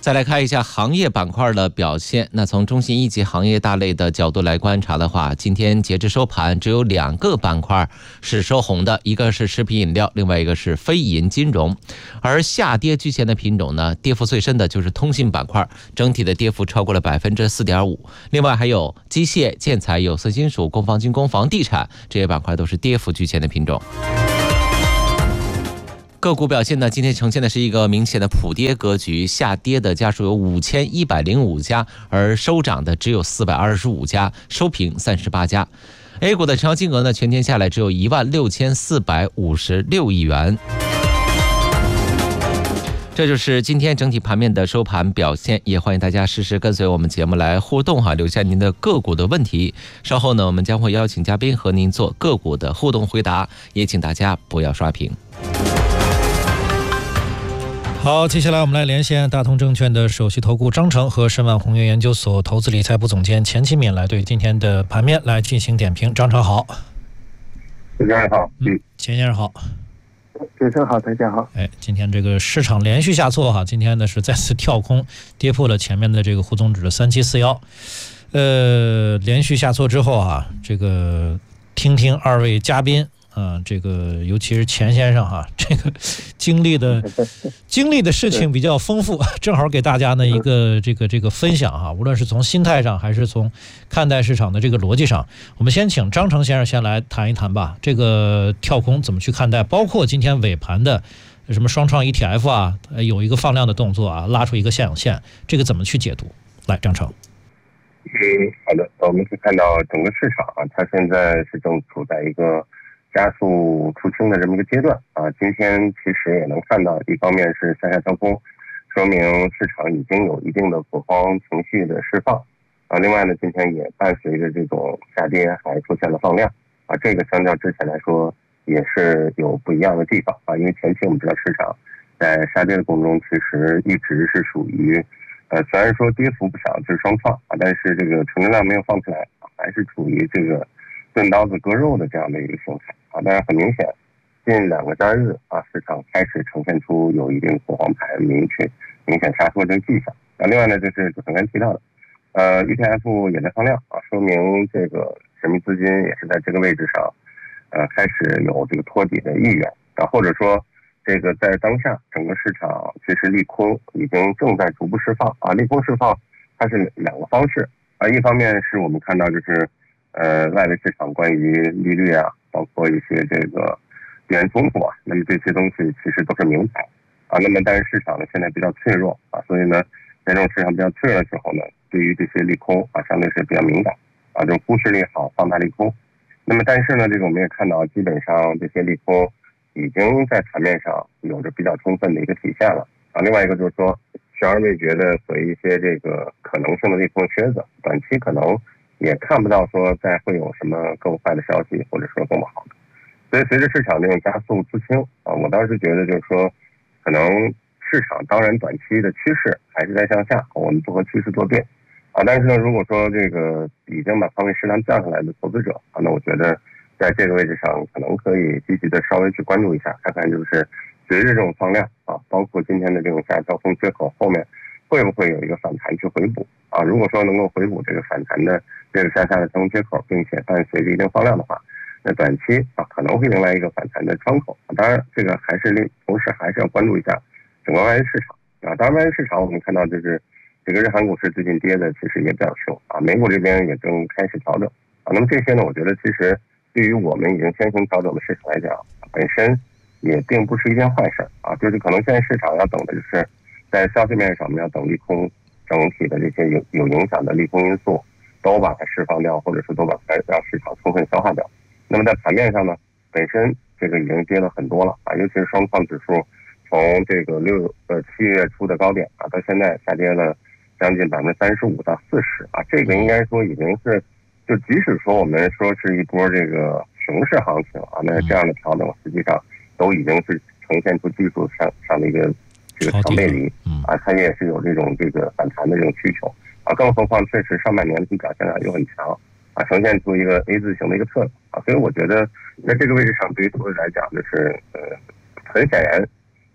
再来看一下行业板块的表现。那从中信一级行业大类的角度来观察的话，今天截至收盘，只有2个板块是收红的，一个是食品饮料，另外一个是非银金融。而下跌居前的品种呢，跌幅最深的就是通信板块，整体的跌幅超过了 4.5%。另外还有机械、建材、有色金属、国防军工、房地产这些板块都是跌幅居前的品种。个股表现呢，今天呈现的是一个明显的普跌格局，下跌的家数有5105家，而收涨的只有425家，收评38家。A 股的成交金额呢，全天下来只有16456亿元。这就是今天整体盘面的收盘表现，也欢迎大家实时跟随我们节目来互动留下您的个股的问题。稍后呢，我们将会邀请嘉宾和您做个股的互动回答，也请大家不要刷屏。 好，接下来我们来连线大通证券的首席投顾张成和申万宏源研究所投资理财部总监钱启敏来对今天的盘面来进行点评。张成好。 大家好。 钱先生好。 主持人好，大家好。 今天这个市场连续下挫哈，今天呢是再次跳空，跌破了前面的这个沪综指的3741。连续下挫之后啊，这个听听二位嘉宾。这个尤其是钱先生哈，这个经历的事情比较丰富，正好给大家呢一个这个分享哈。无论是从心态上还是从看待市场的这个逻辑上，我们先请张成先生先来谈一谈吧。这个跳空怎么去看待？包括今天尾盘的什么双创 ETF 啊，有一个放量的动作啊，拉出一个下影线，这个怎么去解读？来，张成。 好的，我们可以看到整个市场啊，它现在是正处在一个加速出清的这么一个阶段啊，今天其实也能看到，一方面是向下跳空，说明市场已经有一定的恐慌情绪的释放啊。另外呢，今天也伴随着这种下跌，还出现了放量啊，这个相较之前来说也是有不一样的地方啊。因为前期我们知道市场在杀跌的过程中，其实一直是属于虽然说跌幅不小，就是双创啊，但是这个成交量没有放出来啊，还是处于这个钝刀子割肉的这样的一个形态啊。当然很明显，近2个交易日啊，市场开始呈现出有一定恐慌盘明显下挫这个迹象。另外呢，就是主持人刚提到的ETF 也在放量啊，说明这个神秘资金也是在这个位置上开始有这个托底的意愿啊，或者说这个在当下整个市场其实利空已经正在逐步释放啊。利空释放它是2个方式啊，一方面是我们看到就是外围市场关于利率啊，包括一些这个地缘冲突啊，那么这些东西其实都是明牌啊。那么但是市场呢现在比较脆弱啊，所以呢在这种市场比较脆弱的时候呢，对于这些利空啊相对是比较敏感啊，这种忽视利好，放大利空。那么但是呢，这个我们也看到，基本上这些利空已经在盘面上有着比较充分的一个体现了啊。另外一个就是说，悬而未决的所谓一些这个可能性的利空靴子，短期可能也看不到说再会有什么更坏的消息，或者说更不好的。所以随着市场这种加速出清啊，我倒是觉得就是说，可能市场当然短期的趋势还是在向下，我们不和趋势作对啊。但是呢，如果说这个已经把仓位适当降下来的投资者啊，那我觉得在这个位置上可能可以积极的稍微去关注一下，看看就是随着这种放量啊，包括今天的这种下跳空缺口后面会不会有一个反弹去回补啊？如果说能够回补这个反弹的这个向下的跳空缺口，并且伴随着一定放量的话，那短期啊可能会迎来一个反弹的窗口。当然，这个同时还是要关注一下整个外围市场啊。当然，外围市场我们看到就是这个日韩股市最近跌的其实也比较凶啊，美股这边也正开始调整啊。那么这些呢，我觉得其实对于我们已经先行调整的市场来讲，本身也并不是一件坏事啊。就是可能现在市场要等的就是在消息面上，我们要等利空整体的这些有影响的利空因素都把它释放掉，或者是都把它让市场充分消化掉。那么在盘面上呢，本身这个已经跌了很多了啊，尤其是双创指数从这个7月初的高点啊，到现在下跌了将近35%到40%啊，这个应该说已经是，就即使说我们说是一波这个熊市行情啊，那这样的调整实际上都已经是呈现出技术上的一个这个强背离啊，它也是有这种反弹的这种需求啊，更何况确实上半年的表现又很强啊，呈现出一个 A 字形的一个特点啊，所以我觉得在这个位置上对于投资者来讲，就是很显然，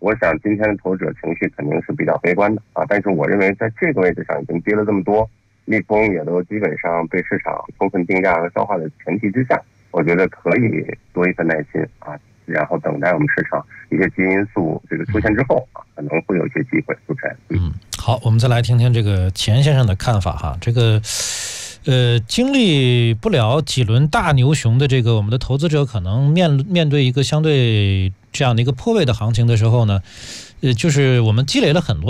我想今天的投资者情绪肯定是比较悲观的啊。但是我认为在这个位置上已经跌了这么多，利空也都基本上被市场充分定价和消化的前提之下，我觉得可以多一份耐心啊，然后等待我们市场一些基因因素这个出现之后啊，可能会有一些机会出现。 好，我们再来听听这个钱先生的看法哈。这个经历不了几轮大牛熊的这个我们的投资者，可能面对一个相对这样的一个破位的行情的时候呢，就是我们积累了很多